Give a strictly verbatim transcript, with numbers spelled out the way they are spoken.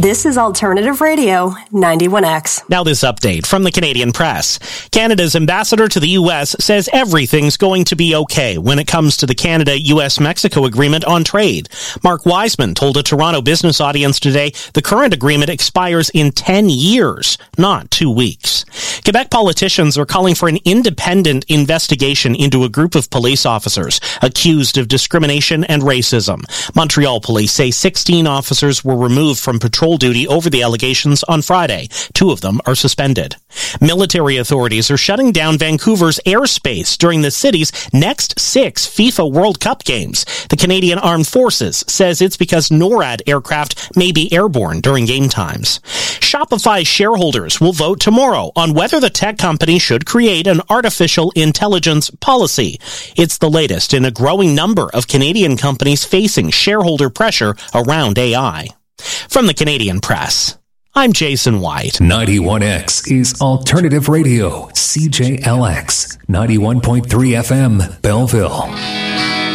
This is Alternative Radio, ninety-one X. Now this update from the Canadian Press. Canada's ambassador to the U S says everything's going to be okay when it comes to the Canada-U S Mexico agreement on trade. Mark Wiseman told a Toronto business audience today the current agreement expires in ten years, not two weeks. Quebec politicians are calling for an independent investigation into a group of police officers accused of discrimination and racism. Montreal police say sixteen officers were removed from patrol duty over the allegations on Friday. Two of them are suspended. Military authorities are shutting down Vancouver's airspace during the city's next six FIFA World Cup games. The Canadian Armed Forces says it's because NORAD aircraft may be airborne during game times. Shopify shareholders will vote tomorrow on whether the tech company should create an artificial intelligence policy. It's the latest in a growing number of Canadian companies facing shareholder pressure around A I. From the Canadian Press, I'm Jason White. ninety-one X is Alternative Radio, C J L X, ninety-one point three F M, Belleville.